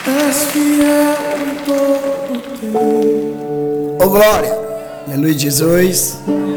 És fiel em todo tempo. Ô glória, aleluia Jesus.